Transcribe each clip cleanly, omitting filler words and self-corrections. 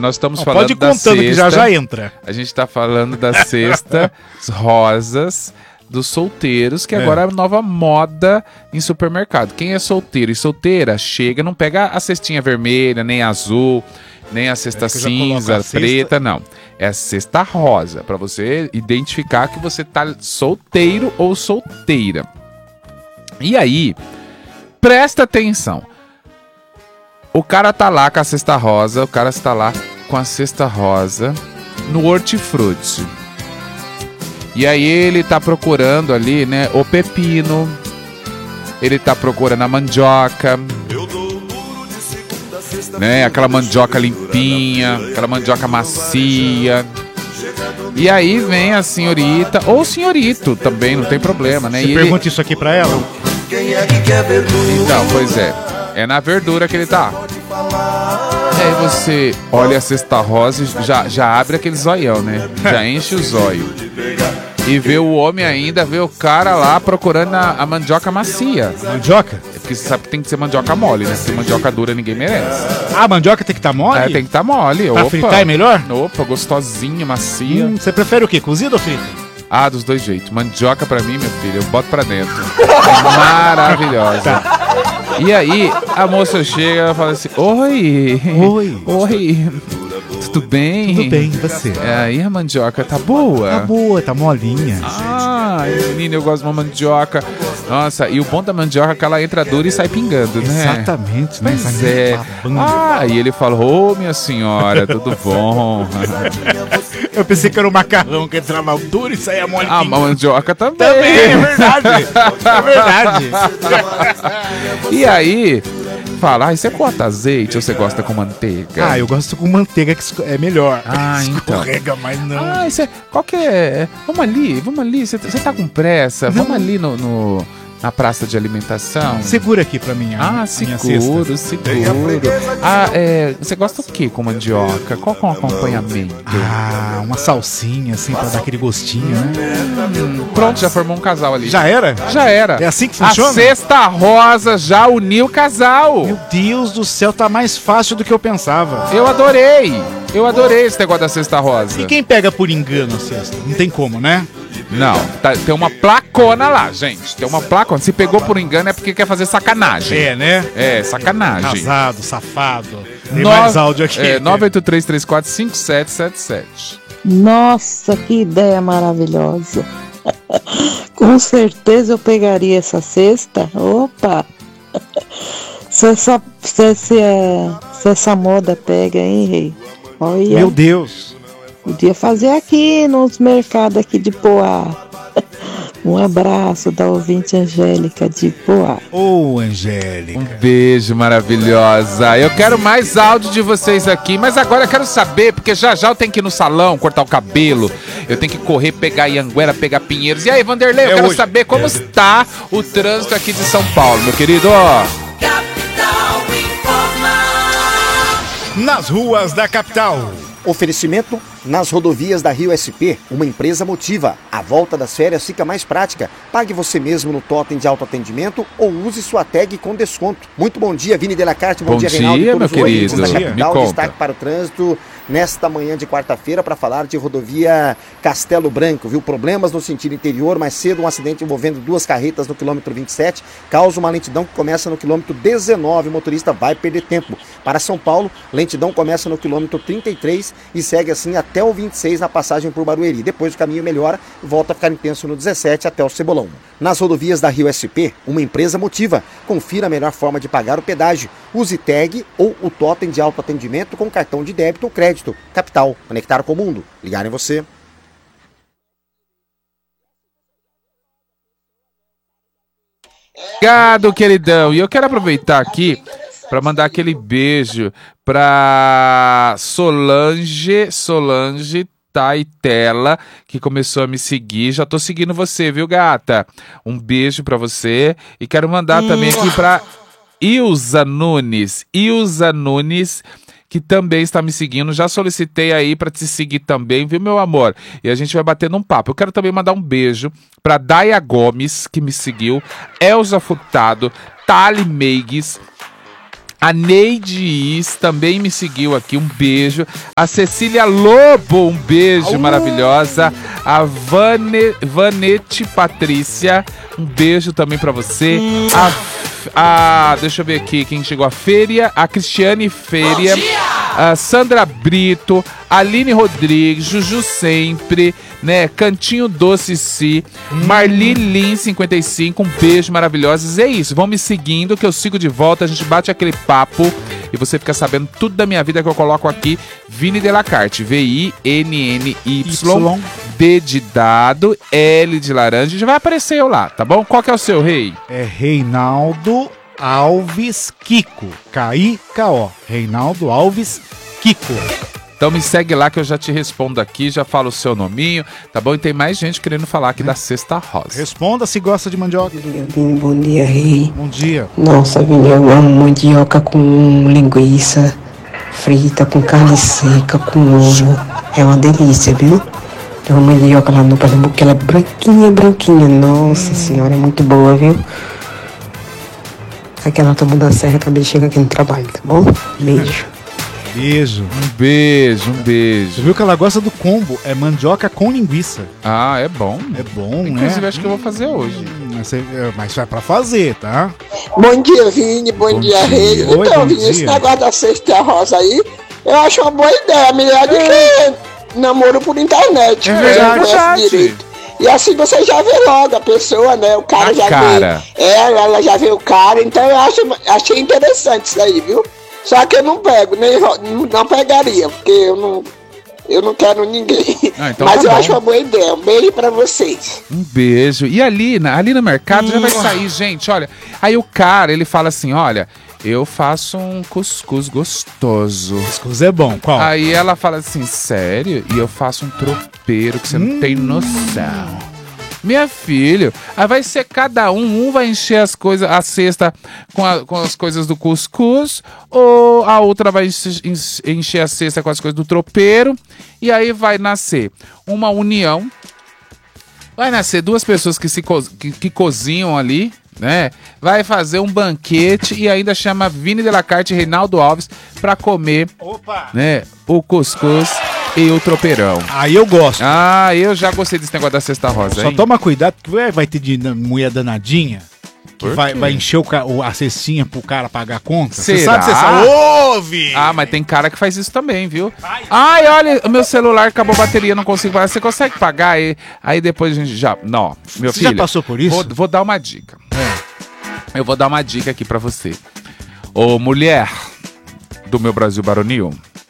nós estamos falando pode ir da contando cesta, que já entra. A gente está falando das cestas rosas dos solteiros, que agora é a nova moda em supermercado. Quem é solteiro e solteira, chega, não pega a cestinha vermelha, nem azul, nem a cesta cinza, preta, não. É a cesta rosa, para você identificar que você tá solteiro ou solteira. E aí, presta atenção. O cara tá lá com a cesta rosa, no hortifruti. E aí ele tá procurando ali, né, o pepino, ele tá procurando a mandioca, né, aquela mandioca limpinha, aquela mandioca macia. E aí vem a senhorita, ou senhorito também, não tem problema, né? Você pergunta isso aqui pra ela? Então, pois é na verdura que ele tá. E aí você olha a cesta rosa e já abre aquele zoião, né? Já enche o zóio. E vê o homem ainda, vê o cara lá procurando a mandioca macia. Mandioca? É porque você sabe que tem que ser mandioca mole, né? Porque mandioca dura ninguém merece. Ah, mandioca tem que estar mole? É, tem que estar mole. Pra fritar é melhor? Opa, gostosinha, macia. Você prefere o quê? Cozido ou frito? Ah, dos dois jeitos. Mandioca pra mim, meu filho, eu boto pra dentro. É maravilhosa. Tá. E aí, a moça chega e fala assim: Oi. Tudo bem? Tudo bem, e você? E a mandioca tá boa? Tá boa, tá molinha. Menino, eu gosto de uma mandioca. Nossa, e o bom da mandioca é que ela entra dura e sai pingando, né? Exatamente, né? Pois é. E ele falou: minha senhora, tudo bom? Eu pensei que era o macarrão que entrava duro e saía mole. A mandioca também. Também, é verdade. É verdade. E aí, fala, você bota azeite ou você gosta com manteiga? Eu gosto com manteiga, que é melhor. Então. Escorrega, mas não. Qual que é? Vamos ali. Você tá com pressa? Vamos ali na praça de alimentação? Segura aqui pra mim. Seguro. Você gosta do que com mandioca? Qual com acompanhamento? Uma salsinha, assim, pra dar aquele gostinho, né? Pronto, já formou um casal ali. Já era? Já era. É assim que funciona? A cesta rosa já uniu o casal. Meu Deus do céu, tá mais fácil do que eu pensava. Eu adorei esse negócio da cesta rosa. E quem pega por engano a cesta? Não tem como, né? Não, tem uma placona lá, gente. Tem uma placona. Se pegou por engano é porque quer fazer sacanagem. É, né? É, sacanagem. Casado, safado. Tem mais áudio aqui. 983345777. Nossa, que ideia maravilhosa. Com certeza eu pegaria essa cesta. Opa! Se essa moda pega, hein, rei? Olha. Meu Deus. Podia fazer aqui nos mercados aqui de Poá. Um abraço da ouvinte Angélica de Poá. Angélica. Um beijo, maravilhosa. Eu quero mais áudio de vocês aqui, mas agora eu quero saber, porque já eu tenho que ir no salão, cortar o cabelo, eu tenho que correr, pegar Ianguera, pegar Pinheiros. E aí, Vanderlei, eu quero saber como está o trânsito aqui de São Paulo, meu querido. Capital informa. Nas ruas da capital. Oferecimento nas rodovias da Rio SP, uma empresa Motiva. A volta das férias fica mais prática. Pague você mesmo no totem de autoatendimento ou use sua tag com desconto. Muito bom dia, Vini Delacarte. Bom dia, Reinaldo. Meu querido. Da capital, destaque para o trânsito nesta manhã de quarta-feira para falar de rodovia Castelo Branco, viu? Problemas no sentido interior. Mais cedo, um acidente envolvendo duas carretas no quilômetro 27 causa uma lentidão que começa no quilômetro 19. O motorista vai perder tempo. Para São Paulo, lentidão começa no quilômetro 33 e segue assim até o 26 na passagem por Barueri. Depois o caminho melhora e volta a ficar intenso no 17 até o Cebolão. Nas rodovias da Rio SP, uma empresa Motiva. Confira a melhor forma de pagar o pedágio. Use tag ou o totem de autoatendimento com cartão de débito ou crédito. Capital, conectar com o mundo. Ligar em você. Obrigado, queridão. E eu quero aproveitar aqui para mandar aquele beijo para Solange Taitela, que começou a me seguir. Já tô seguindo você, viu, gata? Um beijo para você. E quero mandar também aqui para Ilza Nunes, que também está me seguindo. Já solicitei aí para te seguir também, viu, meu amor? E a gente vai batendo um papo. Eu quero também mandar um beijo para Daya Gomes, que me seguiu, Elza Furtado, Tali Meigues, A Neide Is também me seguiu aqui, um beijo. A Cecília Lobo, um beijo, maravilhosa. A Vanete Patrícia, um beijo também pra você. Deixa eu ver aqui quem chegou. A Cristiane Féria. A Sandra Brito, Aline Rodrigues, Juju Sempre, né? Cantinho Doce Si, Marli Lin 55, um beijo maravilhoso. É isso, vão me seguindo que eu sigo de volta, a gente bate aquele papo e você fica sabendo tudo da minha vida que eu coloco aqui. Vini Delacarte, VINNY, D de dado, L de laranja, já vai aparecer eu lá, tá bom? Qual que é o seu, Rei? É Reinaldo Alves Kiko. K-I-K-O. Reinaldo Alves Kiko. Então me segue lá que eu já te respondo aqui, já falo o seu nominho, tá bom? E tem mais gente querendo falar aqui da Sexta Rosa. Responda se gosta de mandioca. Bom dia, Rei. Bom dia. Nossa, Vini, eu amo mandioca com linguiça frita, com carne seca, com ovo. É uma delícia, viu? Tem uma mandioca lá no Pernambuco que ela é branquinha. Nossa senhora, é muito boa, viu? Aquela turma da Serra também chega aqui no trabalho, tá bom? Beijo. Beijo. Um beijo. Você viu que ela gosta do combo? É mandioca com linguiça. Ah, é bom. É bom, Inclusive, né? acho que eu vou fazer hoje. Mas vai pra fazer, tá? Bom dia, Vini. Bom dia, Rei. Oi, Então, bom Vini, esse dia. negócio da Sexta Rosa aí, eu acho uma boa ideia. Melhor do que namoro por internet. É que verdade. você não conhece direito. E assim você já vê logo a pessoa, né? O cara já cara. vê ela já vê o cara. Então eu achei interessante isso aí, viu? Só que eu não pego, não pegaria, porque eu não quero ninguém. Ah, então Mas tá eu bom. acho uma boa ideia. Um beijo pra vocês. Um beijo. E ali no mercado já vai sair, gente, olha. Aí o cara, ele fala assim, olha, eu faço um cuscuz gostoso. Cuscuz é bom. Qual? Aí ela fala assim, sério? E eu faço um tropeiro que você não tem noção. Minha filha, aí vai ser cada um vai encher as coisas, a cesta com as coisas do cuscuz, ou a outra vai encher a cesta com as coisas do tropeiro, e aí vai nascer uma união, vai nascer duas pessoas que cozinham ali, né? Vai fazer um banquete e ainda chama Vini Delacarte e Reinaldo Alves pra comer, né, o cuscuz e o tropeirão. Aí eu gosto. Ah, eu já gostei desse negócio da Cesta Rosa, Só hein? toma cuidado que vai ter de mulher danadinha que Por vai quê? encher a cestinha pro cara pagar a conta. Você Será? sabe, ouve! Ah, mas tem cara que faz isso também, viu? Ai, olha, o meu celular acabou a bateria, não consigo pagar. Você consegue pagar? Aí depois a gente já... Não, meu Você filho... já passou por isso? Vou dar uma dica. Eu vou dar uma dica aqui pra você. Ô, mulher do meu Brasil Baronil,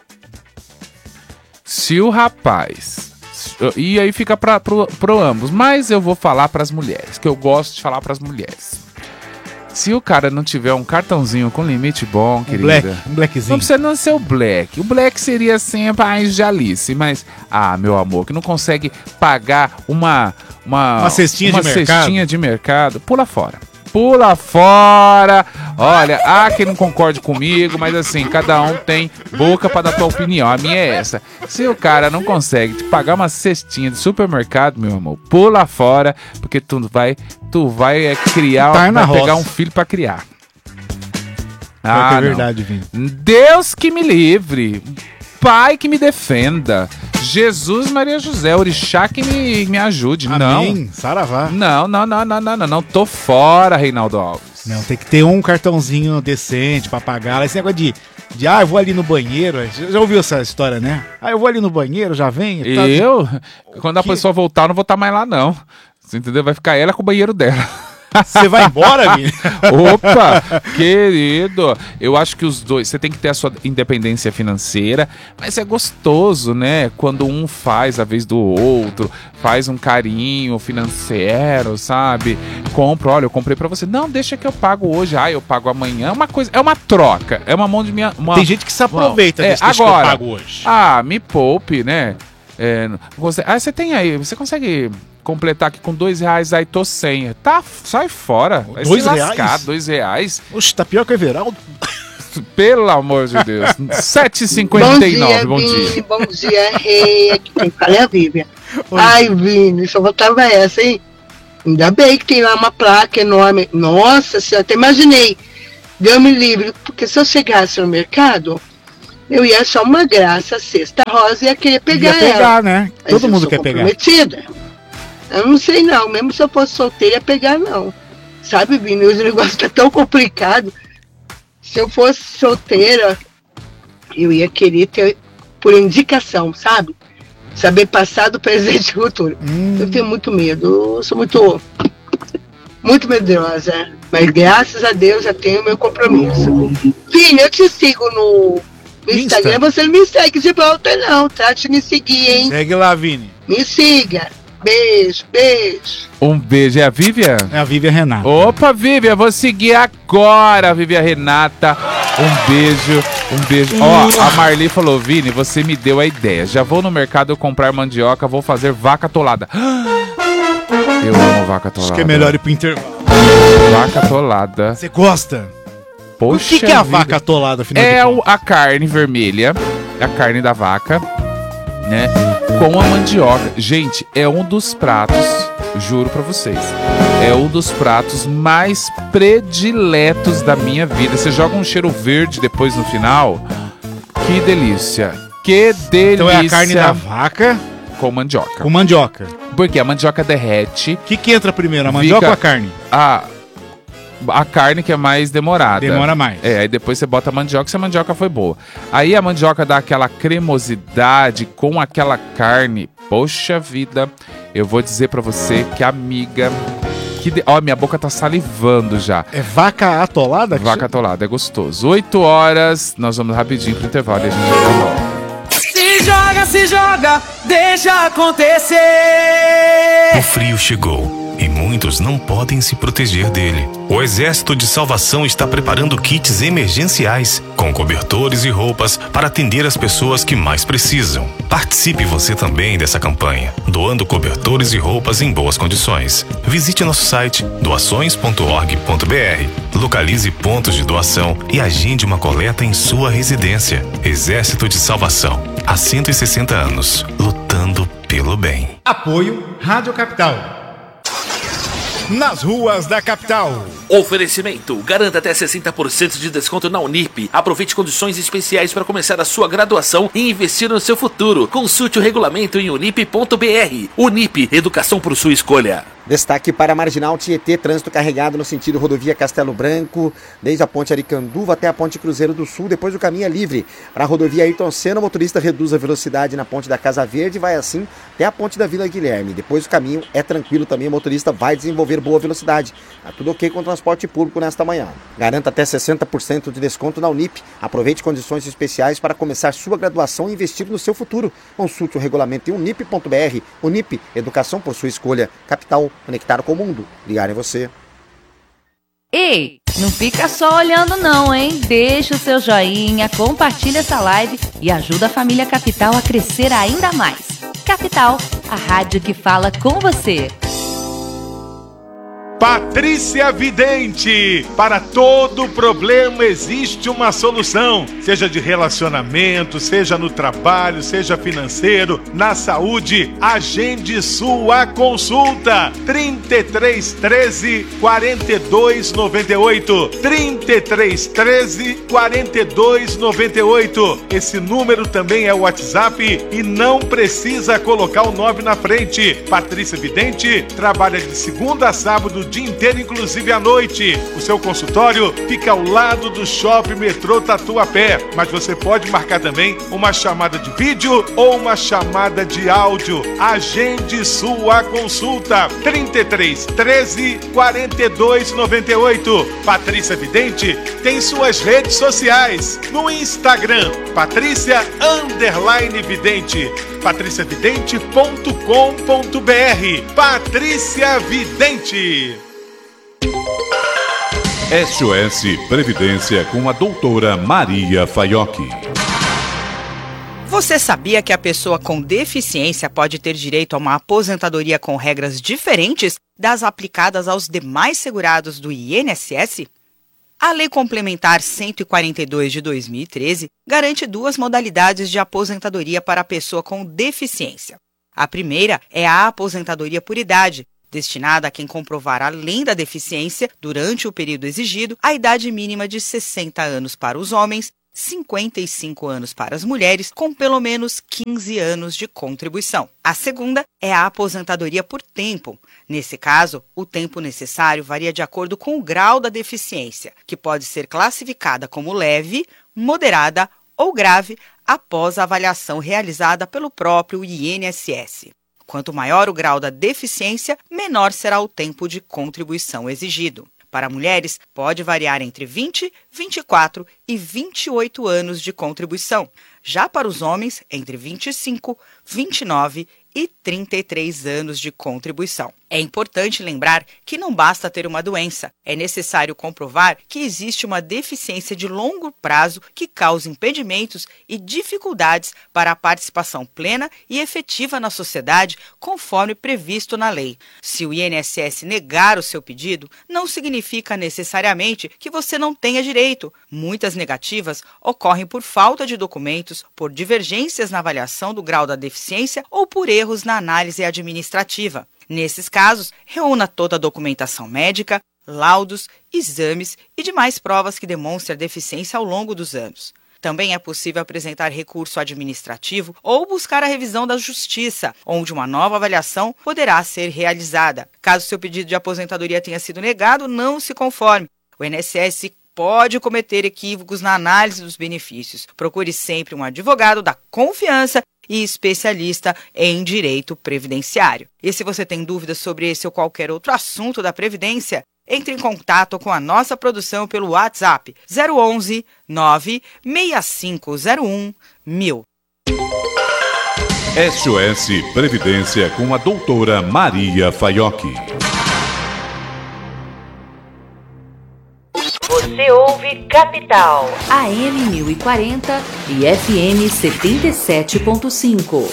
se o rapaz... E aí fica pro ambos. Mas eu vou falar pras mulheres, que eu gosto de falar pras mulheres. Se o cara não tiver um cartãozinho com limite bom, querida... Um blackzinho. Não precisa não ser o black. O black seria sempre a de Alice, mas... Ah, meu amor, que não consegue pagar uma cestinha de mercado. cestinha de mercado, pula fora. Pula fora. Olha, há quem não concorde comigo, mas assim, cada um tem boca pra dar tua opinião. A minha é essa. Se o cara não consegue te pagar uma cestinha de supermercado, meu amor, pula fora, porque tu vai criar, Tá na vai pegar roça. um filho pra criar. É não. verdade, Vini. Deus que me livre. Pai que me defenda. Jesus, Maria José, Orixá que me ajude. Amém. Saravá. Não. Tô fora, Reinaldo Alves. Não, tem que ter um cartãozinho decente pra pagar. Esse negócio eu vou ali no banheiro. Já ouviu essa história, né? Eu vou ali no banheiro, já venho. tá- Eu, quando a pessoa voltar, eu não vou estar mais lá, não. Você entendeu? Vai ficar ela com o banheiro dela. Você vai embora, Vini? Opa, querido, eu acho que os dois, você tem que ter a sua independência financeira, mas é gostoso, né? Quando um faz a vez do outro, faz um carinho financeiro, sabe? Olha, eu comprei pra você. Não, deixa que eu pago hoje. Eu pago amanhã. É uma troca, é uma mão de minha... Tem gente que se aproveita disso, deixa que eu agora, pago hoje. me poupe, né? Você tem aí, você consegue completar aqui com R$2, aí tô sem. Tá, sai fora. Vai R$2? se lascar, R$2. Oxe, tá pior que o Everaldo. Pelo amor de Deus. 7h59, bom dia. Bom dia, Rei. Aqui quem fala é a Vivian. Ai, Vini, só voltava essa, hein? Ainda bem que tem lá uma placa enorme. Nossa senhora, até imaginei Deus me livre, porque se eu chegasse no mercado, eu ia achar uma graça, a cesta rosa, e ia querer pegar ela. Né? Mas Todo eu mundo sou quer pegar. comprometida. Eu não sei não, mesmo se eu fosse solteira, ia pegar não. Sabe, Vini, o negócio tá tão complicado. Se eu fosse solteira, eu ia querer ter por indicação, sabe? Saber passar do presente e futuro. Eu tenho muito medo, eu sou muito medrosa. Mas graças a Deus já tenho meu compromisso. Vini, eu te sigo no Instagram, você não me segue de volta não, tá? Deixa eu me seguir, hein? Segue lá, Vini. Me siga. Beijo, beijo. Um beijo. É a Vivian? É a Vivian Renata. Opa, Vivian, vou seguir agora, Vivian Renata. Um beijo. Ó, a Marli falou, Vini, você me deu a ideia. Já vou no mercado comprar mandioca, vou fazer vaca atolada. Eu amo vaca atolada. Acho que é melhor ir pro intervalo. Vaca atolada. Você gosta? Poxa, O que é a vida. vaca atolada, afinal É de contas? a carne vermelha, a carne da vaca, né? Com a mandioca. Gente, é um dos pratos, juro pra vocês, é um dos pratos mais prediletos da minha vida. Você joga um cheiro verde depois no final. Que delícia. Que delícia. Então é a carne da vaca com mandioca. com mandioca. Porque a mandioca derrete. O que entra primeiro, a mandioca Fica- ou a carne? A carne que é mais demorada. Demora mais. É, aí depois você bota a mandioca, se a mandioca foi boa. Aí a mandioca dá aquela cremosidade com aquela carne. Poxa vida, eu vou dizer pra você que amiga... Ó, minha boca tá salivando já. É vaca atolada? Vaca atolada, é gostoso. 8 horas, nós vamos rapidinho pro intervalo e a gente já volta. Se joga, deixa acontecer. O frio chegou e muitos não podem se proteger dele. O Exército de Salvação está preparando kits emergenciais com cobertores e roupas para atender as pessoas que mais precisam. Participe você também dessa campanha, doando cobertores e roupas em boas condições. Visite nosso site doações.org.br, localize pontos de doação e agende uma coleta em sua residência. Exército de Salvação, há 160 anos, lutando pelo bem. Apoio Rádio Capital. Nas ruas da capital. Oferecimento. Garanta até 60% de desconto na Unip. Aproveite condições especiais para começar a sua graduação e investir no seu futuro. Consulte o regulamento em unip.br. Unip, educação por sua escolha. Destaque para a Marginal Tietê, trânsito carregado no sentido rodovia Castelo Branco, desde a ponte Aricanduva até a ponte Cruzeiro do Sul, depois o caminho é livre. Para a rodovia Ayrton Senna, o motorista reduz a velocidade na ponte da Casa Verde e vai assim até a ponte da Vila Guilherme. Depois o caminho é tranquilo também, o motorista vai desenvolver boa velocidade. Tá tudo ok com o transporte público nesta manhã. Garanta até 60% de desconto na Unip. Aproveite condições especiais para começar sua graduação e investir no seu futuro. Consulte o regulamento em unip.br. Unip, educação por sua escolha. Capital, conectar com o mundo. Ligar em você. Ei, não fica só olhando não, hein? Deixa o seu joinha, compartilha essa live e ajuda a família Capital a crescer ainda mais. Capital, a rádio que fala com você. Patrícia Vidente, para todo problema existe uma solução, seja de relacionamento, seja no trabalho, seja financeiro, na saúde. Agende sua consulta, 3313 4298, 3313 4298. Esse número também é o WhatsApp e não precisa colocar o 9 na frente. Patrícia Vidente trabalha de segunda a sábado, o dia inteiro, inclusive à noite. O seu consultório fica ao lado do Shopping Metrô Tatuapé, mas você pode marcar também uma chamada de vídeo ou uma chamada de áudio. Agende sua consulta, 33 13 42 98. Patrícia Vidente tem suas redes sociais no Instagram, Patrícia_Vidente, patriciavidente.com.br. Patrícia Vidente. SOS Previdência com a doutora Maria Faiocchi. Você sabia que a pessoa com deficiência pode ter direito a uma aposentadoria com regras diferentes das aplicadas aos demais segurados do INSS? A Lei Complementar 142 de 2013 garante duas modalidades de aposentadoria para a pessoa com deficiência. A primeira é a aposentadoria por idade, destinada a quem comprovar, além da deficiência, durante o período exigido, a idade mínima de 60 anos para os homens, 55 anos para as mulheres, com pelo menos 15 anos de contribuição. A segunda é a aposentadoria por tempo. Nesse caso, o tempo necessário varia de acordo com o grau da deficiência, que pode ser classificada como leve, moderada ou grave após a avaliação realizada pelo próprio INSS. Quanto maior o grau da deficiência, menor será o tempo de contribuição exigido. Para mulheres, pode variar entre 20, 24 e 28 anos de contribuição. Já para os homens, entre 25, 29 e 33 anos de contribuição. É importante lembrar que não basta ter uma doença. É necessário comprovar que existe uma deficiência de longo prazo que causa impedimentos e dificuldades para a participação plena e efetiva na sociedade, conforme previsto na lei. Se o INSS negar o seu pedido, não significa necessariamente que você não tenha direito. Muitas negativas ocorrem por falta de documentos, por divergências na avaliação do grau da deficiência ou por erros na análise administrativa. Nesses casos, reúna toda a documentação médica, laudos, exames e demais provas que demonstrem a deficiência ao longo dos anos. Também é possível apresentar recurso administrativo ou buscar a revisão da Justiça, onde uma nova avaliação poderá ser realizada. Caso seu pedido de aposentadoria tenha sido negado, não se conforme. O INSS pode cometer equívocos na análise dos benefícios. Procure sempre um advogado da confiança e especialista em direito previdenciário. E se você tem dúvidas sobre esse ou qualquer outro assunto da Previdência, entre em contato com a nossa produção pelo WhatsApp 011 96501 1000. SOS Previdência com a doutora Maria Faiocchi. Você ouve Capital, AM 1040 e FM 77.5.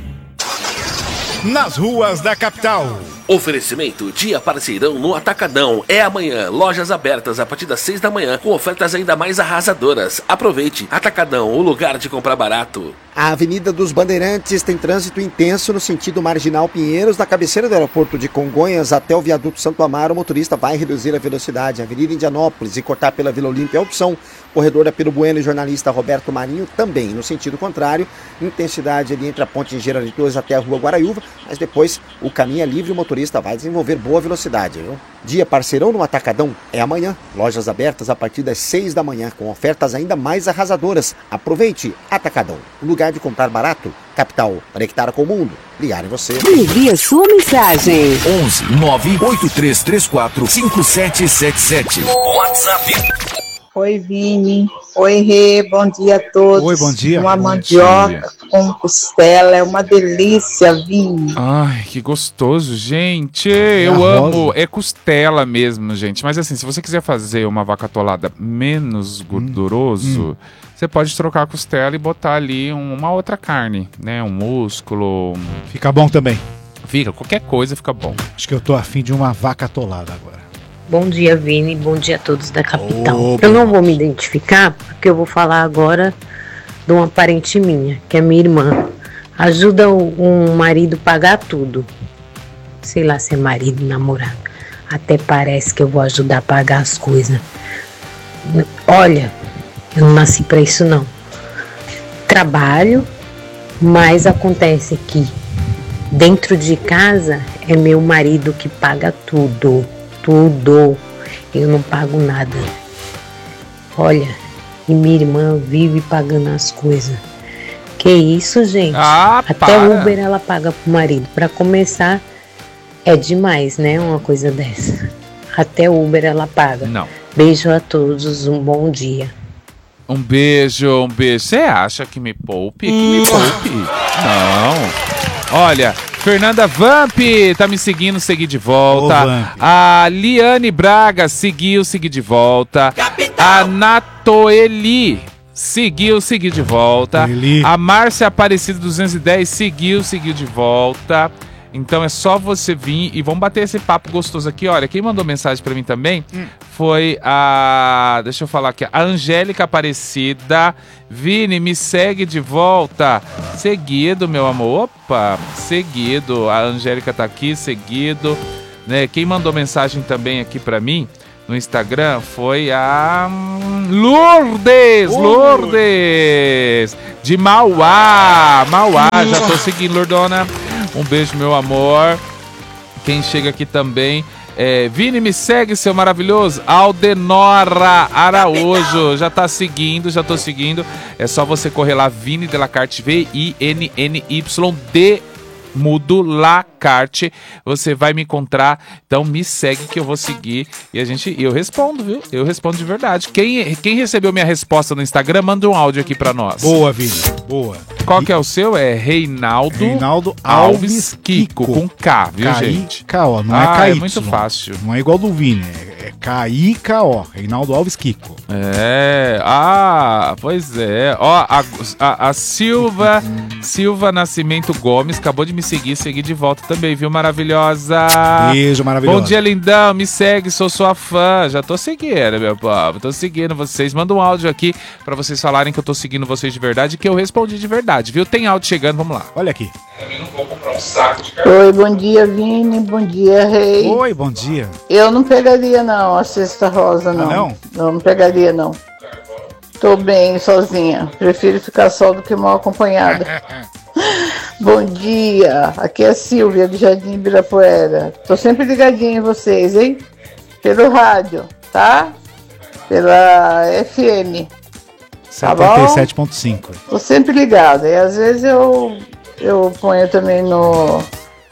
Nas ruas da capital. Oferecimento Dia Parceirão no Atacadão. É amanhã. Lojas abertas a partir das 6 da manhã com ofertas ainda mais arrasadoras. Aproveite. Atacadão, o lugar de comprar barato. A Avenida dos Bandeirantes tem trânsito intenso no sentido Marginal Pinheiros. Na cabeceira do aeroporto de Congonhas até o viaduto Santo Amaro, o motorista vai reduzir a velocidade. Avenida Indianópolis e cortar pela Vila Olímpia é a opção. Corredor da Piro Bueno e jornalista Roberto Marinho também. No sentido contrário, intensidade ali entre a ponte Engenheiro de Torres até a Rua Guaraiúva, mas depois o caminho é livre e o motorista vai desenvolver boa velocidade, viu? Dia Parceirão no Atacadão é amanhã. Lojas abertas a partir das 6 da manhã com ofertas ainda mais arrasadoras. Aproveite. Atacadão, o lugar de comprar barato. Capital, conectada com o mundo. Ligar em você. Envie a sua mensagem. 11 98334 5777. WhatsApp. Oi, Vini. Oi, Rê. Bom dia a todos. Oi, bom dia. Uma mandioca com costela. É uma delícia, Vini. Ai, que gostoso, gente. Eu amo. É costela mesmo, gente. Mas assim, se você quiser fazer uma vaca atolada menos gorduroso, você pode trocar a costela e botar ali uma outra carne, né? Um músculo. Fica bom também. Fica, qualquer coisa fica bom. Acho que eu tô afim de uma vaca atolada agora. Bom dia, Vini. Bom dia a todos da capital. Opa. Eu não vou me identificar, porque eu vou falar agora de uma parente minha, que é minha irmã. Ajuda um marido a pagar tudo. Sei lá se é marido, namorado. Até parece que eu vou ajudar a pagar as coisas. Olha, eu não nasci pra isso, não. Trabalho, mas acontece que dentro de casa é meu marido que paga tudo. Tudo. Eu não pago nada. Olha, e minha irmã vive pagando as coisas. Que isso, gente? Até Uber ela paga pro marido. Pra começar, é demais, né? Uma coisa dessa. Até Uber ela paga. Não. Beijo a todos, um bom dia. Um beijo, um beijo. Você acha que me poupe? Que me poupe? Não. Olha, Fernanda Vamp tá me seguindo, segui de volta. A Liane Braga segui de volta. A Natoeli seguiu, segui de volta. A Márcia Aparecida 210 seguiu de volta. Então é só você vir e vamos bater esse papo gostoso aqui. Olha, quem mandou mensagem pra mim também foi a... Deixa eu falar aqui. A Angélica Aparecida. Vini, me segue de volta. Seguido, meu amor. Opa, seguido. A Angélica tá aqui, seguido. né? Quem mandou mensagem também aqui pra mim no Instagram foi a Lourdes, Lourdes, de Mauá, já tô seguindo, Lourdona. Um beijo, meu amor. Quem chega aqui também Vini, me segue, seu maravilhoso. Aldenora Araújo, já tá seguindo, já tô seguindo. É só você correr lá, Vini de Lacarte, VINNYD mudo Lacarte, você vai me encontrar. Então me segue que eu vou seguir e eu respondo, viu? Eu respondo de verdade. Quem recebeu minha resposta no Instagram, manda um áudio aqui pra nós. Boa, Vini, boa. Qual que é o seu? É Reinaldo Alves Kiko, com K, viu, gente? K-O, não é KY. É muito fácil. Não é igual do Vini, é K-I-K-O, Reinaldo Alves Kiko. Pois é. Ó, a Silva Nascimento Gomes acabou de me seguir de volta também, viu, maravilhosa? Beijo, maravilhosa. Bom dia, lindão, me segue, sou sua fã. Já tô seguindo, meu povo, tô seguindo vocês. Manda um áudio aqui pra vocês falarem que eu tô seguindo vocês de verdade, que eu respondi de verdade, viu? Tem áudio chegando, vamos lá. Olha aqui. Eu não vou comprar um saco de cartão. Oi, bom dia, Vini, bom dia, Rei. Oi, bom dia. Eu não pegaria, não, a cesta rosa, não. Não pegaria, não. Tô bem sozinha, prefiro ficar só do que mal acompanhada. Bom dia, aqui é a Silvia do Jardim Ibirapuera. Tô sempre ligadinha em vocês, hein? Pelo rádio, tá? Pela FM. 77.5. Tô sempre ligada e às vezes eu ponho também no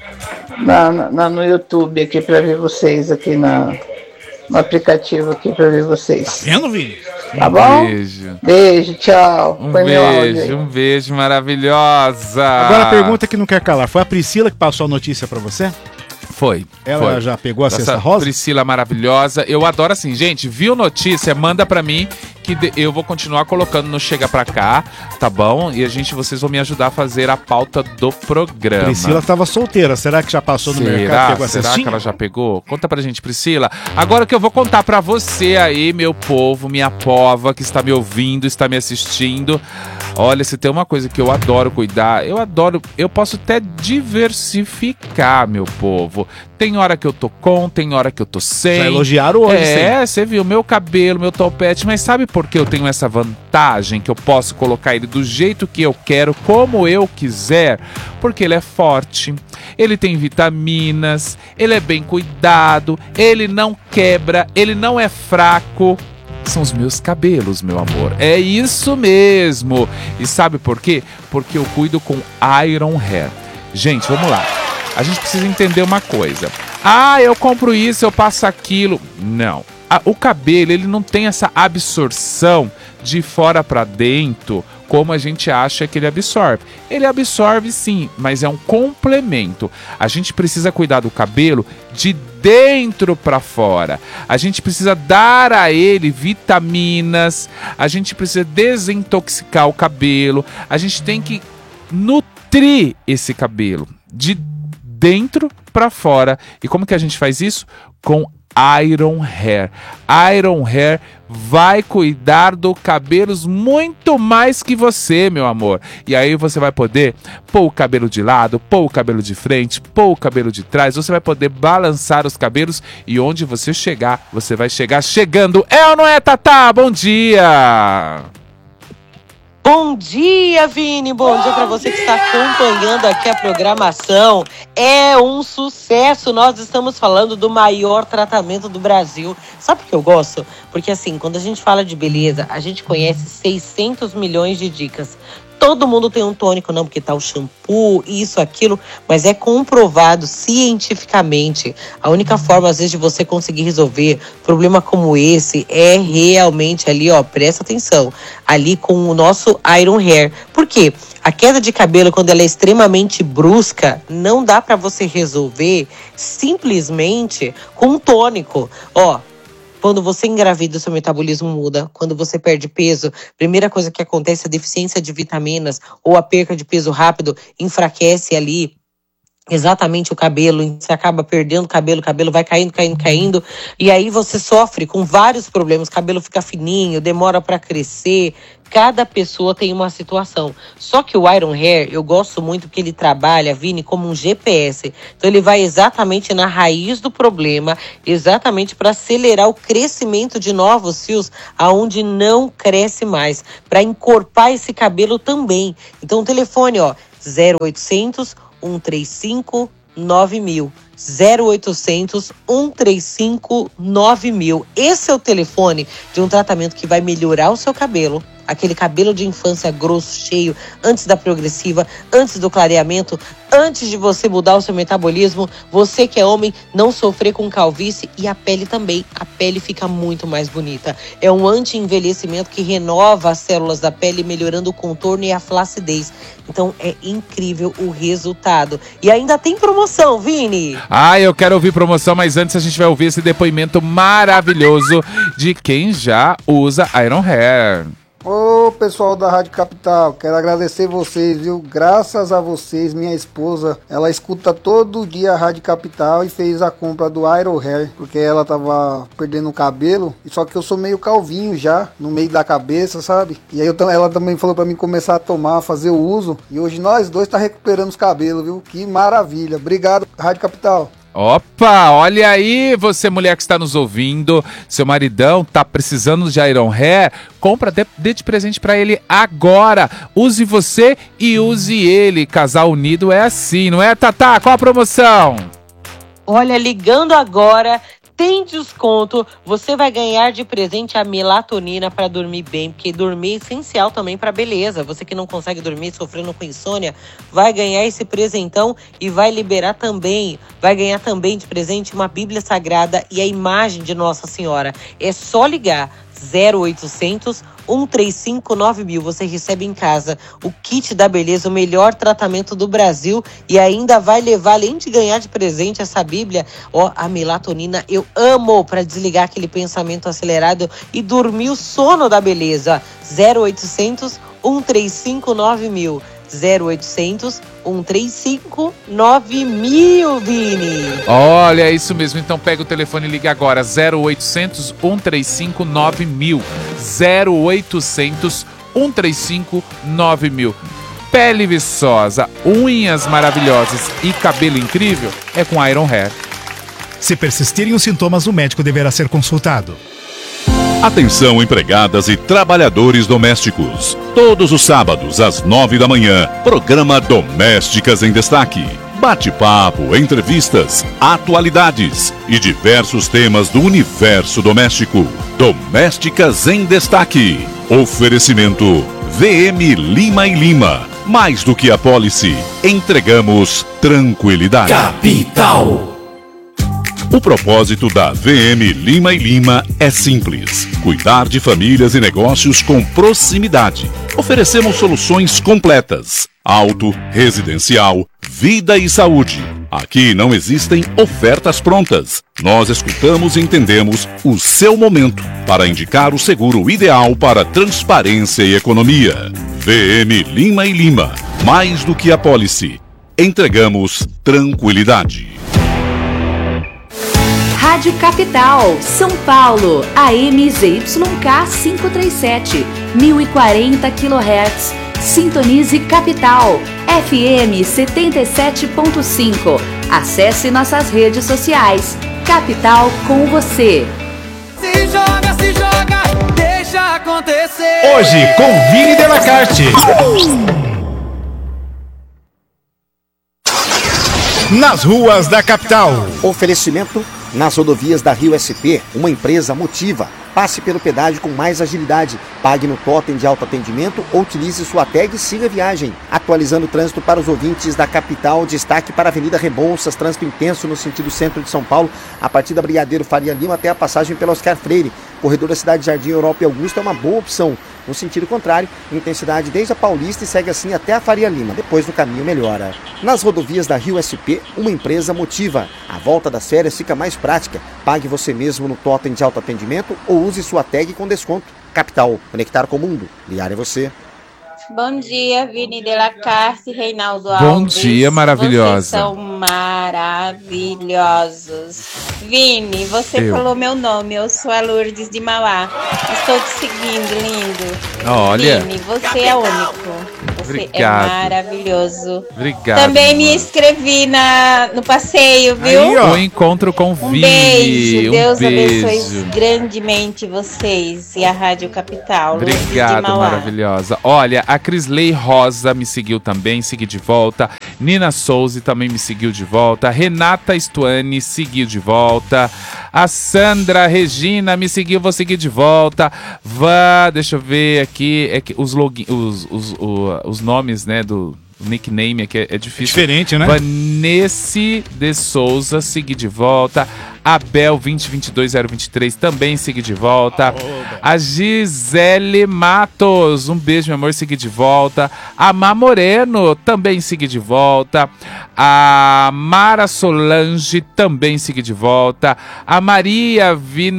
YouTube aqui pra ver vocês aqui no aplicativo aqui pra ver vocês. Tá vendo, Vini? Tá bom? Beijo. Beijo, tchau. Um beijo, maravilhosa. Agora a pergunta que não quer calar. Foi a Priscila que passou a notícia pra você? Foi. Ela já pegou a cesta rosa? Priscila maravilhosa. Eu adoro assim, gente, viu notícia, manda pra mim que eu vou continuar colocando no Chega Pra Cá, tá bom? E vocês vão me ajudar a fazer a pauta do programa. Priscila estava solteira, será que já passou no mercado? Pegou a será cestinha? que ela já pegou? Conta pra gente, Priscila. Agora que eu vou contar pra você aí, meu povo, minha pova, que está me ouvindo, está me assistindo. Olha, se tem uma coisa que eu adoro cuidar, eu posso até diversificar, meu povo. Tem hora que eu tô com, tem hora que eu tô sem. Já elogiaram hoje, sim. Você viu, meu cabelo, meu topete, mas sabe por que eu tenho essa vantagem? Que eu posso colocar ele do jeito que eu quero, como eu quiser? Porque ele é forte, ele tem vitaminas, ele é bem cuidado, ele não quebra, ele não é fraco. São os meus cabelos, meu amor. É isso mesmo. E sabe por quê? Porque eu cuido com Iron Hair. Gente, vamos lá. A gente precisa entender uma coisa. Eu compro isso, eu passo aquilo. Não. O cabelo, ele não tem essa absorção de fora para dentro como a gente acha que ele absorve. Ele absorve sim, mas é um complemento. A gente precisa cuidar do cabelo de dentro para fora. A gente precisa dar a ele vitaminas. A gente precisa desintoxicar o cabelo. A gente tem que nutrir esse cabelo de dentro para fora. E como que a gente faz isso? Com Iron Hair. Iron Hair vai cuidar do cabelos muito mais que você, meu amor. E aí você vai poder pôr o cabelo de lado, pôr o cabelo de frente, pôr o cabelo de trás. Você vai poder balançar os cabelos e onde você chegar, você vai chegar chegando. É ou não é, Tatá? Bom dia! Bom dia, Vini! Bom dia para você que está acompanhando aqui a programação. É um sucesso! Nós estamos falando do maior tratamento do Brasil. Sabe por que eu gosto? Porque assim, quando a gente fala de beleza, a gente conhece 600 milhões de dicas. Todo mundo tem um tônico, não, porque tá o shampoo, isso, aquilo, mas é comprovado cientificamente. A única forma, às vezes, de você conseguir resolver problema como esse é realmente ali, ó, presta atenção, ali com o nosso Iron Hair. Por quê? A queda de cabelo, quando ela é extremamente brusca, não dá pra você resolver simplesmente com um tônico. Ó, quando você engravida, o seu metabolismo muda. Quando você perde peso, primeira coisa que acontece é a deficiência de vitaminas ou a perca de peso rápido enfraquece ali exatamente o cabelo, você acaba perdendo o cabelo vai caindo, e aí você sofre com vários problemas, o cabelo fica fininho, demora para crescer, cada pessoa tem uma situação. Só que o Iron Hair, eu gosto muito que ele trabalha, Vini, como um GPS, então ele vai exatamente na raiz do problema, exatamente para acelerar o crescimento de novos fios, aonde não cresce mais, para encorpar esse cabelo também. Então o telefone, 0800 135 9000. 0800 135 9000. Esse é o telefone de um tratamento que vai melhorar o seu cabelo. Aquele cabelo de infância grosso, cheio, antes da progressiva, antes do clareamento, antes de você mudar o seu metabolismo, você que é homem, não sofrer com calvície e a pele também. A pele fica muito mais bonita. É um anti-envelhecimento que renova as células da pele, melhorando o contorno e a flacidez. Então é incrível o resultado. E ainda tem promoção, Vini! Eu quero ouvir promoção, mas antes a gente vai ouvir esse depoimento maravilhoso de quem já usa Iron Hair. Ô pessoal da Rádio Capital, quero agradecer vocês, viu? Graças a vocês, minha esposa, ela escuta todo dia a Rádio Capital e fez a compra do Iron Hair, porque ela tava perdendo o cabelo, só que eu sou meio calvinho já, no meio da cabeça, sabe? E aí ela também falou pra mim começar a tomar, fazer o uso, e hoje nós dois tá recuperando os cabelos, viu? Que maravilha. Obrigado, Rádio Capital. Opa, olha aí, você mulher que está nos ouvindo, seu maridão tá precisando de Iron Hair, compra, dê de presente pra ele agora. Use você e use ele. Casal unido é assim, não é, Tatá? Qual a promoção? Olha, ligando agora, tem desconto, você vai ganhar de presente a melatonina para dormir bem, porque dormir é essencial também para beleza. Você que não consegue dormir, sofrendo com insônia, vai ganhar esse presentão e vai liberar também, vai ganhar também de presente uma Bíblia Sagrada e a imagem de Nossa Senhora. É só ligar 0800 135 9000. Você recebe em casa o kit da beleza, o melhor tratamento do Brasil, e ainda vai levar, além de ganhar de presente essa Bíblia, a melatonina. Eu amo, para desligar aquele pensamento acelerado e dormir o sono da beleza. 0800 135 9000. 0800 135 9000, Vini. Olha, é isso mesmo. Então pega o telefone e liga agora. 0800 135 9000. 0800 135 9000. Pele viçosa, unhas maravilhosas e cabelo incrível é com Iron Hair. Se persistirem os sintomas, o médico deverá ser consultado. Atenção, empregadas e trabalhadores domésticos. Todos os sábados, às 9 da manhã, programa Domésticas em Destaque. Bate-papo, entrevistas, atualidades e diversos temas do universo doméstico. Domésticas em Destaque. Oferecimento VM Lima e Lima. Mais do que a pólice, entregamos tranquilidade. Capital. O propósito da VM Lima e Lima é simples: cuidar de famílias e negócios com proximidade. Oferecemos soluções completas: auto, residencial, vida e saúde. Aqui não existem ofertas prontas. Nós escutamos e entendemos o seu momento para indicar o seguro ideal para transparência e economia. VM Lima e Lima. Mais do que a pólice, entregamos tranquilidade. Rádio Capital, São Paulo, AM ZYK 537, 1040 kHz. Sintonize Capital, FM 77.5. Acesse nossas redes sociais. Capital com você. Se joga, deixa acontecer. Hoje com Vini Delacarte. Nas ruas da capital. Oferecimento nas rodovias da Rio SP, uma empresa motiva. Passe pelo pedágio com mais agilidade. Pague no totem de autoatendimento ou utilize sua tag e siga a viagem. Atualizando o trânsito para os ouvintes da capital, destaque para a Avenida Rebouças, trânsito intenso no sentido centro de São Paulo, a partir da Brigadeiro Faria Lima até a passagem pela Oscar Freire. Corredor da Cidade Jardim Europa e Augusta é uma boa opção. No sentido contrário, intensidade desde a Paulista e segue assim até a Faria Lima. Depois do caminho melhora. Nas rodovias da Rio SP, uma empresa motiva. A volta das férias fica mais prática. Pague você mesmo no totem de autoatendimento ou use sua tag com desconto. Capital, conectar com o mundo. Liar é você. Bom dia, Vini Delacarte, Reinaldo Alves. Bom dia, maravilhosa. Vocês são maravilhosos. Vini, você falou meu nome, eu sou a Lourdes de Mauá. Estou te seguindo, lindo. Olha. Vini, você é único. Você Obrigado. é maravilhoso. Obrigado. Também me inscrevi no passeio, viu? Aí, o encontro com o Vini. Beijo. Deus beijo. abençoe grandemente vocês e a Rádio Capital. Lourdes de Obrigado, Mauá. maravilhosa. Olha, a Crisley Rosa me seguiu também, segui de volta. Nina Souza também me seguiu de volta. Renata Stuani seguiu de volta. A Sandra Regina me seguiu, vou seguir de volta. Deixa eu ver aqui, é que os nomes, né, do nickname aqui é difícil. Diferente, né? Vanessa de Souza, segui de volta. Abel 2022023 também segui de volta. A Gisele Matos, um beijo, meu amor, segui de volta. A Má Moreno também segui de volta. A Mara Solange também segui de volta. A Maria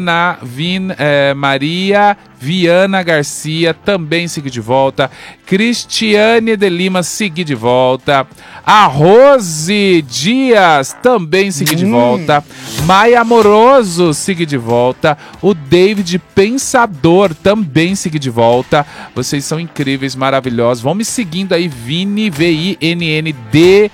Maria Viana Garcia também segui de volta. Cristiane de Lima segui de volta. A Rose Dias também segui de volta. Maia Amoroso segui de volta. O David Pensador também segui de volta. Vocês são incríveis, maravilhosos. Vão me seguindo aí, Vini, VINND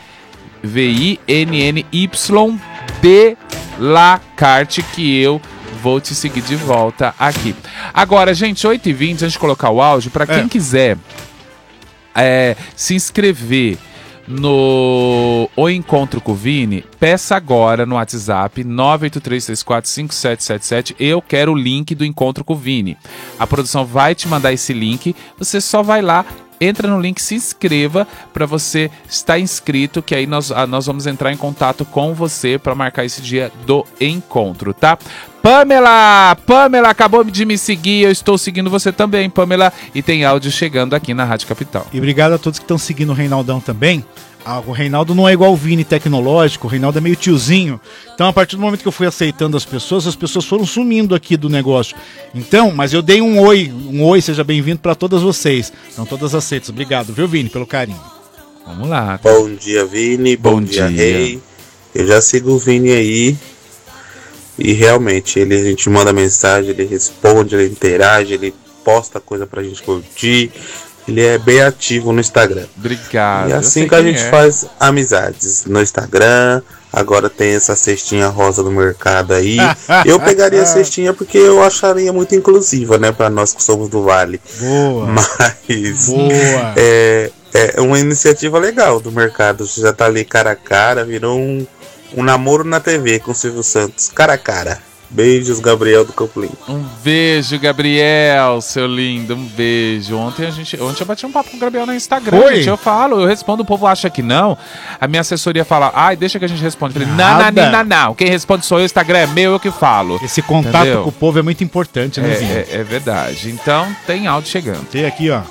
VINNY Delacarte, que eu vou te seguir de volta aqui. Agora, gente, 8h20, antes de colocar o áudio, para quem quiser se inscrever no O Encontro com o Vini, peça agora no WhatsApp 983345777. Eu quero o link do Encontro com o Vini. A produção vai te mandar esse link, você só vai lá, entra no link, se inscreva para você estar inscrito, que aí nós vamos entrar em contato com você para marcar esse dia do encontro, tá? Pamela acabou de me seguir, eu estou seguindo você também, Pamela, e tem áudio chegando aqui na Rádio Capital. E obrigado a todos que estão seguindo o Reinaldão também. O Reinaldo não é igual o Vini tecnológico, o Reinaldo é meio tiozinho. Então, a partir do momento que eu fui aceitando as pessoas foram sumindo aqui do negócio. Então, mas eu dei um oi, seja bem-vindo para todas vocês. Estão todas aceitas. Obrigado, viu, Vini, pelo carinho. Vamos lá. Bom dia, Vini. Bom dia, Rei. Eu já sigo o Vini aí. E realmente, a gente manda mensagem, ele responde, ele interage, ele posta coisa pra gente curtir. Ele é bem ativo no Instagram. Obrigado. E assim que a gente faz amizades no Instagram. Agora tem essa cestinha rosa do mercado aí. Eu pegaria a cestinha porque eu acharia muito inclusiva, né? Pra nós que somos do Vale. Boa. Mas é uma iniciativa legal do mercado. Você já tá ali cara a cara, virou um namoro na TV com o Silvio Santos. Cara a cara. Beijos, Gabriel do Campo Limpo. Um beijo, Gabriel, seu lindo, um beijo. Ontem eu bati um papo com o Gabriel no Instagram, gente. Eu respondo, o povo acha que não. A minha assessoria fala, deixa que a gente responde. Eu falei, não. Quem responde sou eu, o Instagram é meu, eu que falo. Esse contato com o povo é muito importante, né, Vinho? É verdade. Então, tem áudio chegando. Tem aqui, ó.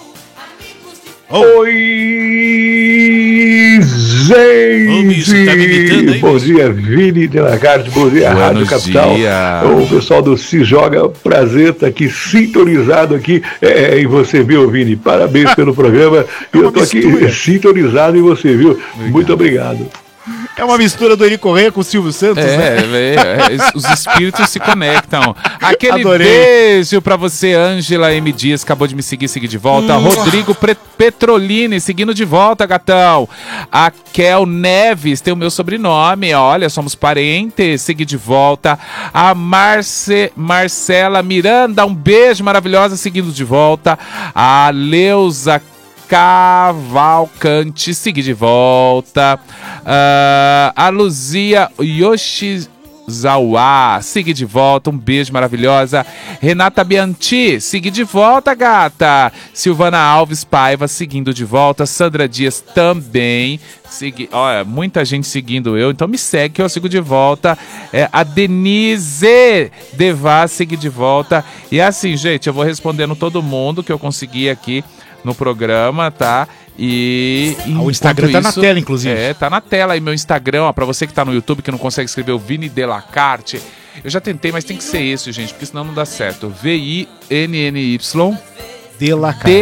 Oi, gente! Tá me imitando aí, bom dia, Vini Delacarte, bom dia, Rádio Capital. O pessoal do Se Joga, prazer estar aqui sintonizado aqui em você, viu, Vini? Parabéns pelo programa. Eu tô aqui sintonizado em você, viu? Obrigado. Muito obrigado. É uma mistura do Eri Correia com o Silvio Santos, né? Os espíritos se conectam. Aquele beijo pra você, Ângela M. Dias, acabou de me seguir de volta. Rodrigo Petrolini, seguindo de volta, gatão. A Kel Neves, tem o meu sobrenome, olha, somos parentes, segui de volta. A Marcela Miranda, um beijo maravilhosa, seguindo de volta. A Leusa Cavalcante, segui de volta. A Luzia Yoshizawa, segui de volta, um beijo maravilhosa. Renata Bianchi, segui de volta, gata. Silvana Alves Paiva, seguindo de volta. Sandra Dias também. Olha, muita gente seguindo eu, então me segue que eu sigo de volta. A Denise Devas, segui de volta. E assim, gente, eu vou respondendo todo mundo que eu consegui aqui no programa, tá? E o Instagram tá na tela, inclusive. Tá na tela aí meu Instagram, ó, pra você que tá no YouTube que não consegue escrever o Vini Delacarte. Eu já tentei, mas tem que ser esse, gente, porque senão não dá certo. VINNY Delacarte.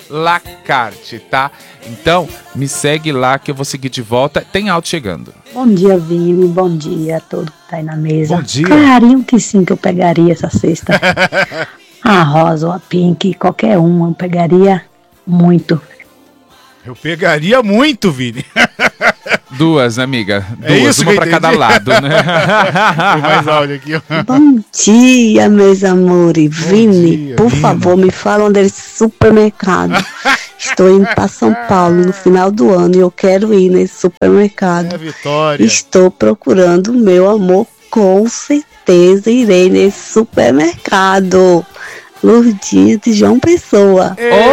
Lacarte, tá? Então, me segue lá que eu vou seguir de volta. Tem áudio chegando. Bom dia, Vini. Bom dia a todo que tá aí na mesa. Bom dia. Clarinho que sim, que eu pegaria essa cesta. A rosa ou a pink, qualquer uma, eu pegaria muito. Eu pegaria muito, Vini. Duas, amiga. Duas, É isso uma que eu pra cada entendi. lado, né? Tem mais áudio aqui, ó. Bom dia, meus amores. Vini, dia, por Vini. favor, me fala onde é esse supermercado. Estou indo para São Paulo no final do ano e eu quero ir nesse supermercado. Vitória. Estou procurando o meu amor, com certeza irei nesse supermercado. Lourdinha de João Pessoa.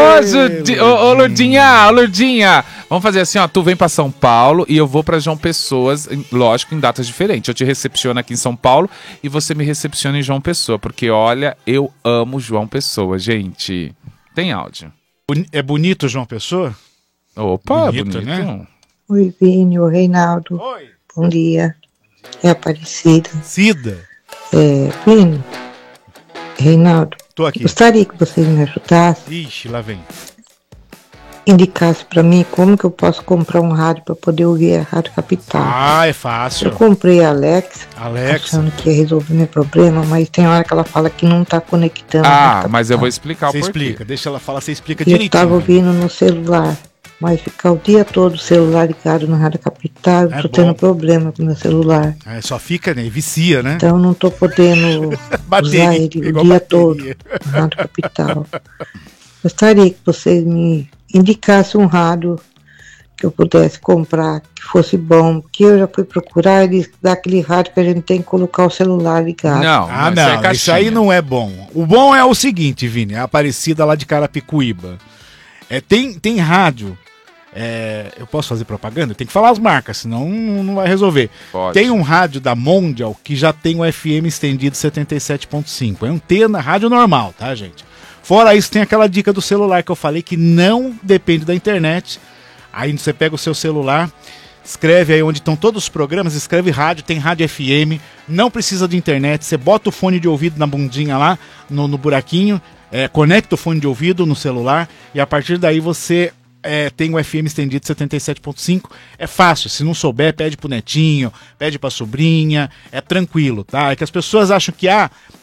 Ô, Lourdinha, vamos fazer assim, ó, tu vem pra São Paulo e eu vou pra João Pessoas, lógico, em datas diferentes. Eu te recepciono aqui em São Paulo e você me recepciona em João Pessoa, porque olha, eu amo João Pessoa, gente. Tem áudio. É bonito João Pessoa? Opa, bonito, bonito. né? Oi, Vini, o Reinaldo. Oi. Bom dia. É Aparecida. Cida. Vini, Reinaldo. Tô aqui. Gostaria que vocês me ajudassem. Ixi, lá vem. Indicasse pra mim como que eu posso comprar um rádio pra poder ouvir a Rádio Capital. Ah, é fácil. Eu comprei a Alexa, Alexa. achando que ia resolver meu problema, mas tem hora que ela fala que não tá conectando. Ah, mas eu vou explicar o Você porquê. explica, deixa ela falar, você explica Eu direitinho. tava ouvindo no celular, mas ficar o dia todo o celular ligado na Rádio Capital, eu tô tendo problema com meu celular. É, só fica, né? Vicia, né? Então eu não tô podendo usar ele o igual dia bateria. todo na Rádio Capital. Gostaria que vocês me indicassem um rádio que eu pudesse comprar, que fosse bom, porque eu já fui procurar eles daquele rádio que a gente tem que colocar o celular ligado. Não, isso aí não é bom. O bom é o seguinte, Vini, a Aparecida lá de Carapicuíba. Tem rádio. Eu posso fazer propaganda? Tem que falar as marcas, senão não vai resolver. Pode. Tem um rádio da Mondial que já tem o FM estendido 77.5. É antena, rádio normal, tá, gente? Fora isso, tem aquela dica do celular que eu falei que não depende da internet. Aí você pega o seu celular, escreve aí onde estão todos os programas, escreve rádio, tem rádio FM, não precisa de internet, você bota o fone de ouvido na bundinha lá, no buraquinho, conecta o fone de ouvido no celular e a partir daí você tem o FM estendido 77.5, é fácil, se não souber, pede pro netinho, pede pra sobrinha, é tranquilo, tá? É que as pessoas acham que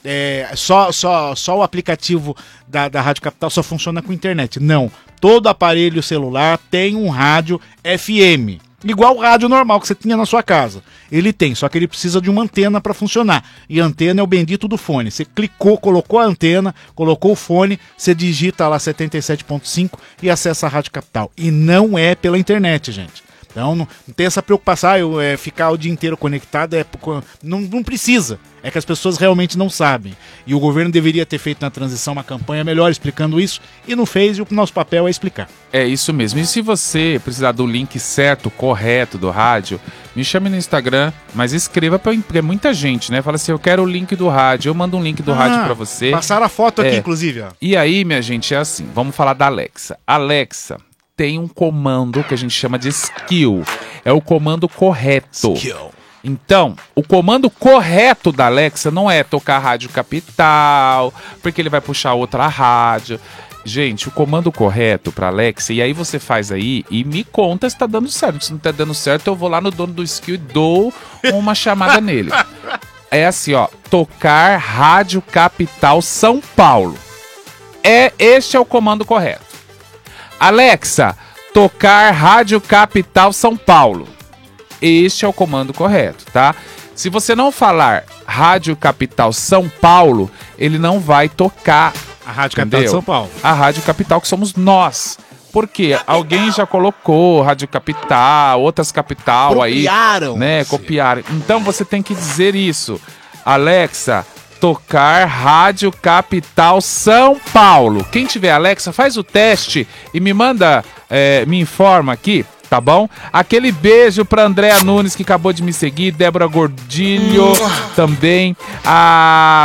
só o aplicativo da Rádio Capital só funciona com internet. Não, todo aparelho celular tem um rádio FM, igual o rádio normal que você tinha na sua casa. Ele tem, só que ele precisa de uma antena para funcionar. E a antena é o bendito do fone. Você clicou, colocou a antena, colocou o fone, você digita lá 77.5 e acessa a Rádio Capital. E não é pela internet, gente. Então não tem essa preocupação, ficar o dia inteiro conectado, não precisa. É que as pessoas realmente não sabem. E o governo deveria ter feito na transição uma campanha melhor explicando isso, e não fez, e o nosso papel é explicar. É isso mesmo. E se você precisar do link certo, correto do rádio, me chame no Instagram, mas escreva pra muita gente, né? Fala assim, eu quero o link do rádio, eu mando um link do rádio pra você. Passaram a foto aqui, inclusive. Ó. E aí, minha gente, é assim, vamos falar da Alexa. Alexa tem um comando que a gente chama de skill. É o comando correto. Skill. Então, o comando correto da Alexa não é tocar Rádio Capital, porque ele vai puxar outra rádio. Gente, o comando correto pra Alexa, e aí você faz aí e me conta se tá dando certo. Se não tá dando certo, eu vou lá no dono do skill e dou uma chamada nele. É assim, ó, tocar Rádio Capital São Paulo. Este é o comando correto. Alexa, tocar Rádio Capital São Paulo. Este é o comando correto, tá? Se você não falar Rádio Capital São Paulo, ele não vai tocar a Rádio Capital de São Paulo. A Rádio Capital que somos nós. Porque alguém já colocou Rádio Capital, outras capital copiaram, aí, né? Copiaram. Então você tem que dizer isso. Alexa, tocar Rádio Capital São Paulo. Quem tiver Alexa, faz o teste e me manda, me informa aqui tá bom? Aquele beijo pra Andréa Nunes, que acabou de me seguir, Débora Gordilho também, a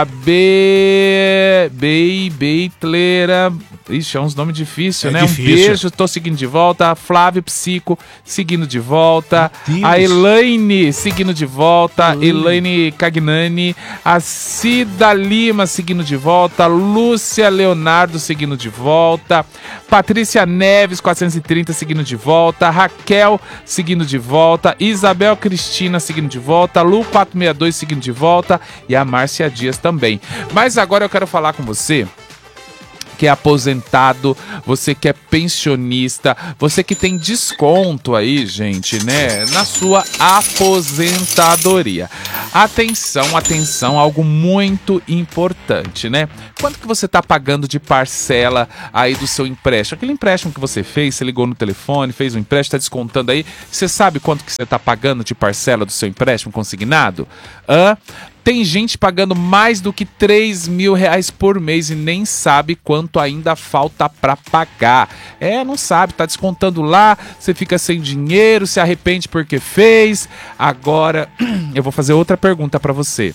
Beitleira, ixi, é uns nomes difíceis, né? Difícil. Um beijo, tô seguindo de volta, a Flávio Psico seguindo de volta, a Elaine seguindo de volta, Elaine Cagnani, a Cida Lima seguindo de volta, Lúcia Leonardo seguindo de volta, Patrícia Neves 430 seguindo de volta, Raquel seguindo de volta, Isabel Cristina seguindo de volta, Lu 462 seguindo de volta e a Márcia Dias também. Mas agora eu quero falar com você que é aposentado, você que é pensionista, você que tem desconto aí, gente, né, na sua aposentadoria. Atenção, atenção, algo muito importante, né? Quanto que você tá pagando de parcela aí do seu empréstimo? Aquele empréstimo que você fez, você ligou no telefone, fez um empréstimo, tá descontando aí, você sabe quanto que você tá pagando de parcela do seu empréstimo consignado? Tem gente pagando mais do que R$3.000 por mês e nem sabe quanto ainda falta para pagar. Não sabe, tá descontando lá, você fica sem dinheiro, se arrepende porque fez. Agora, eu vou fazer outra pergunta para você.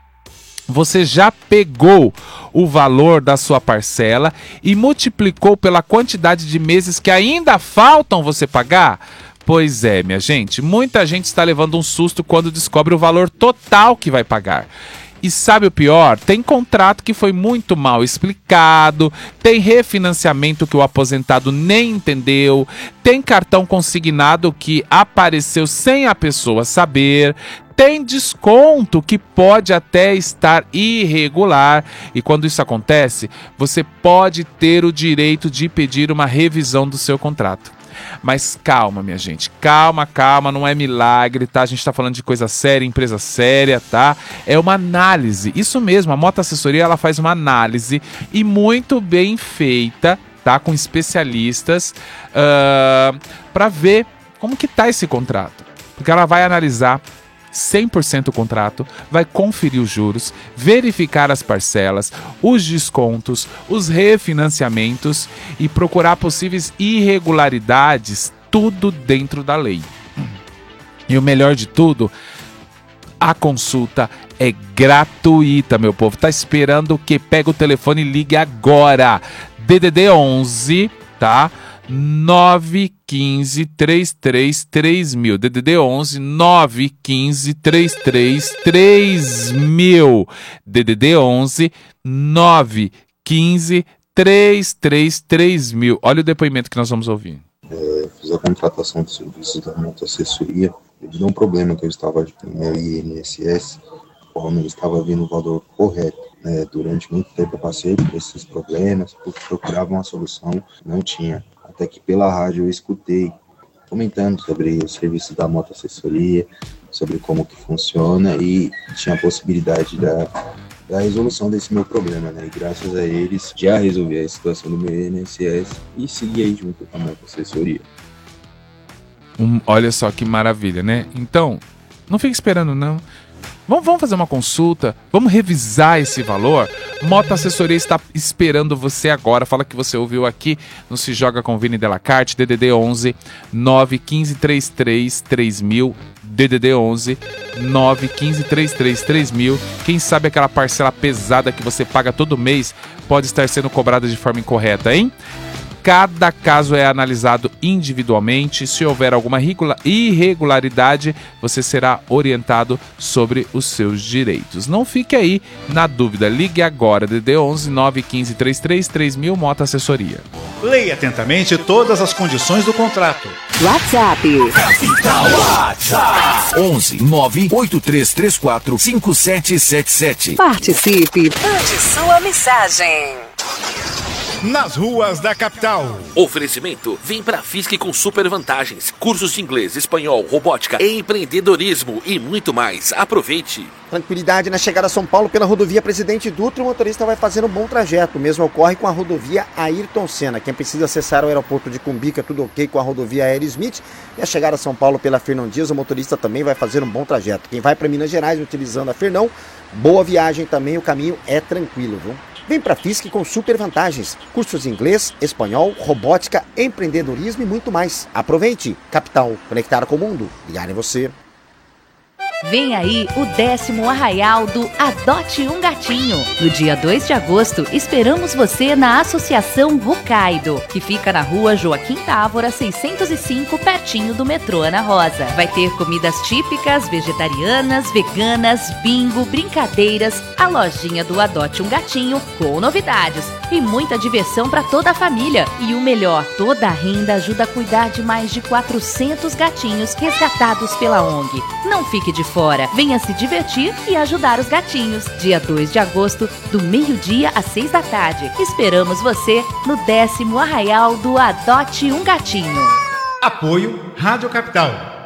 Você já pegou o valor da sua parcela e multiplicou pela quantidade de meses que ainda faltam você pagar? Pois é, minha gente, muita gente está levando um susto quando descobre o valor total que vai pagar. E sabe o pior? Tem contrato que foi muito mal explicado, tem refinanciamento que o aposentado nem entendeu, tem cartão consignado que apareceu sem a pessoa saber, tem desconto que pode até estar irregular. E quando isso acontece, você pode ter o direito de pedir uma revisão do seu contrato. Mas calma, minha gente, calma, não é milagre, tá? A gente tá falando de coisa séria, empresa séria, tá? É uma análise, isso mesmo, a Mota Assessoria, ela faz uma análise e muito bem feita, tá? Com especialistas, para ver como que tá esse contrato. Porque ela vai analisar 100% o contrato, vai conferir os juros, verificar as parcelas, os descontos, os refinanciamentos e procurar possíveis irregularidades, tudo dentro da lei. E o melhor de tudo, a consulta é gratuita, meu povo. Tá esperando o quê? Pega o telefone e ligue agora. DDD 11, tá? 915 33 3000, DDD 11 915 33 3000, DDD 11 915 33 3000. Olha o depoimento que nós vamos ouvir. Fiz a contratação de serviços da Mota Assessoria devido a um problema que eu estava no meu INSS, qual não estava vindo o valor correto. Durante muito tempo eu passei por esses problemas, procurava uma solução, não tinha. Até que pela rádio eu escutei comentando sobre o serviço da Mota Assessoria, sobre como que funciona e tinha a possibilidade da resolução desse meu problema, né? E graças a eles já resolvi a situação do meu INSS e segui aí junto com a Mota Assessoria. Olha só que maravilha, né? Então, não fique esperando não. Vamos fazer uma consulta, vamos revisar esse valor. Mota Assessoria está esperando você agora. Fala que você ouviu aqui no Se Joga com Vini Delacarte, DDD 11 915 33 3000, DDD 11 915 33 3000. Quem sabe aquela parcela pesada que você paga todo mês pode estar sendo cobrada de forma incorreta, hein? Cada caso é analisado individualmente. Se houver alguma irregularidade, você será orientado sobre os seus direitos. Não fique aí na dúvida. Ligue agora, DDD 11 915 33 3000, Mota Assessoria. Leia atentamente todas as condições do contrato. WhatsApp. 11 98334 5777. Participe. Mande sua mensagem. Nas ruas da capital. Oferecimento: vem pra Fisk com super vantagens, cursos de inglês, espanhol, robótica, empreendedorismo e muito mais. Aproveite. Tranquilidade na chegada a São Paulo pela rodovia Presidente Dutra. O motorista vai fazendo um bom trajeto. O mesmo ocorre com a rodovia Ayrton Senna. Quem precisa acessar o aeroporto de Cumbica, tudo ok com a rodovia Aerosmith. E a chegada a São Paulo pela Fernão Dias, o motorista também vai fazer um bom trajeto. Quem vai para Minas Gerais utilizando a Fernão, boa viagem também, o caminho é tranquilo, viu? Vem para a FISC com super vantagens. Cursos de inglês, espanhol, robótica, empreendedorismo e muito mais. Aproveite. Capital. Conectar com o mundo. Ligar em você. Vem aí o 10º Arraial do Adote um Gatinho. No dia 2 de agosto, esperamos você na Associação Hokkaido, que fica na rua Joaquim Távora, 605, pertinho do metrô Ana Rosa. Vai ter comidas típicas, vegetarianas, veganas, bingo, brincadeiras, a lojinha do Adote um Gatinho com novidades e muita diversão para toda a família. E o melhor, toda a renda ajuda a cuidar de mais de 400 gatinhos resgatados pela ONG. Não fique de fora, venha se divertir e ajudar os gatinhos. Dia 2 de agosto, do meio-dia às 6 da tarde. Esperamos você no 10º Arraial do Adote um Gatinho. Apoio Rádio Capital.